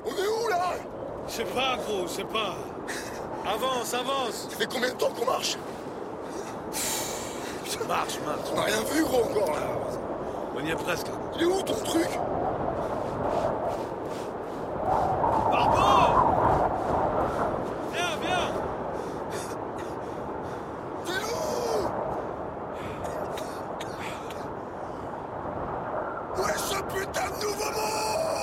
On est où, là? Je sais pas, gros, je sais pas. Avance, avance. Ça fait combien de temps qu'on marche? Marche. On n'a rien vu, gros, encore, là. On y est presque. Il est où, ton truc? Barbeau! Viens. T'es où? Où est ce putain de nouveau monde?